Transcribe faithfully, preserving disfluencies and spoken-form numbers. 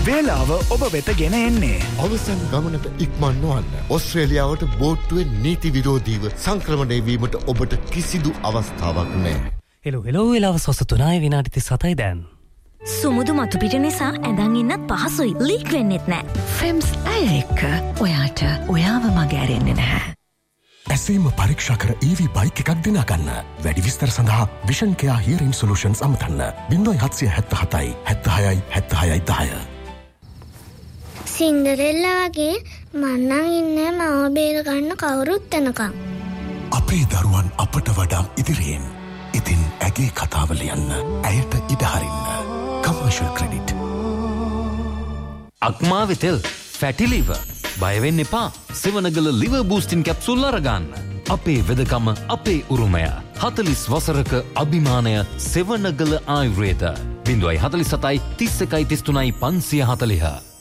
වේලාව ඔබ වෙත ගෙන එන්නේ. අවසන් ගමනට ඉක්මන් නොවන්න. ඕස්ට්‍රේලියාවට බෝට්ටුවෙන් නීති විරෝධීව සංක්‍රමණය වීමට ඔබට කිසිදු අවස්ථාවක් නැහැ. හෙලෝ හෙලෝ වෙලාව සොස තුනයි විනාඩි තිහසතයි දැන්. සුමුදු මතුපිට නිසා ඇඳන් ඉන්නත් පහසුයි. ලීක් වෙන්නෙත් නෑ. ෆ්‍රෙම්ස් අය එක්ක ඔයාට ඔයාව මගෑරෙන්නේ නැහැ. ඇසීම පරීක්ෂා කර E V බයික් එකක් දිනා ගන්න. වැඩි විස්තර සඳහා විෂන් කෙයා හියරින් සොලියුෂන්ස් අමතන්න. ज़ीरो सात सात सात හතයි හතයි දහය. සින්ඩරෙල්ලා වගේ මන්නම් ඉන්නේ මාව බේර ගන්න කවුරුත් එනකම්. අපේ දරුවන් අපට වඩා ඉදිරියෙන්. ඉතින් ඇගේ කතාව ලියන්න. ඇයට ඉඩ හරින්න. Commercial credit. අක්මාවේ තෙල් ෆැටි ලිවර්. බය වෙන්න එපා. සෙවනගල ලිවර් බූස්ටින් කැප්සූල් අරගන්න. අපේ වෙදකම අපේ උරුමය. හතළිස් වසරක අභිමානය සෙවනගල ආයුර්වේද. ज़ीरो सात सात තිස් එකයි තිස් තුනයි පන්සිය හතළිහ.